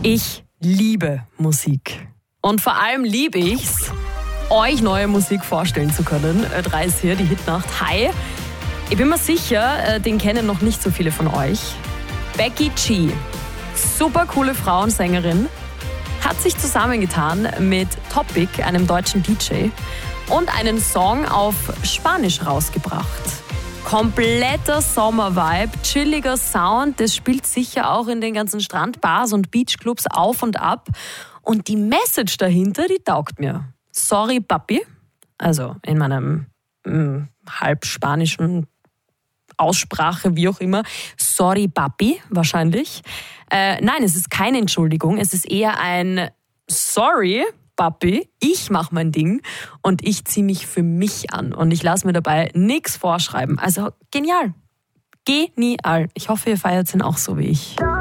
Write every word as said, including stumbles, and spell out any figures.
Ich liebe Musik. Und vor allem liebe ich's, euch neue Musik vorstellen zu können. Drei ist hier, die Hitnacht. Hi. Ich bin mir sicher, den kennen noch nicht so viele von euch. Becky G, super coole Frau und Sängerin, hat sich zusammengetan mit Topic, einem deutschen D J, und einen Song auf Spanisch rausgebracht. Kompletter Sommer-Vibe, chilliger Sound, das spielt sicher auch in den ganzen Strandbars und Beachclubs auf und ab. Und die Message dahinter, die taugt mir. Sorry, Papi, also in meinem mh, halb spanischen Aussprache, wie auch immer. Sorry, Papi, wahrscheinlich. Äh, nein, es ist keine Entschuldigung, es ist eher ein Sorry, Papi, ich mache mein Ding und ich ziehe mich für mich an und ich lasse mir dabei nichts vorschreiben. Also genial, genial. Ich hoffe, ihr feiert ihn auch so wie ich.